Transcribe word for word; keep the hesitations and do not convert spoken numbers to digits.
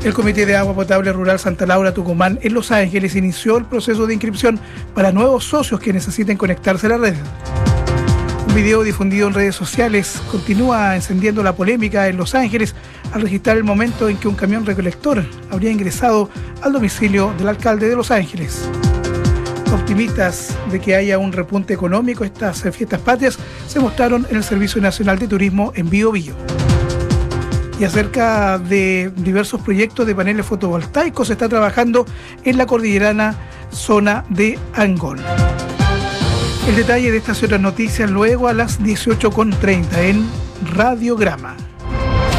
El Comité de Agua Potable Rural Santa Laura Tucumán en Los Ángeles inició el proceso de inscripción para nuevos socios que necesiten conectarse a la red. Un video difundido en redes sociales continúa encendiendo la polémica en Los Ángeles al registrar el momento en que un camión recolector habría ingresado al domicilio del alcalde de Los Ángeles. Optimistas de que haya un repunte económico estas fiestas patrias se mostraron en el Servicio Nacional de Turismo en Bío Bío. Y acerca de diversos proyectos de paneles fotovoltaicos se está trabajando en la cordillerana zona de Angol. El detalle de estas y otras noticias luego a las dieciocho con treinta en Radiograma.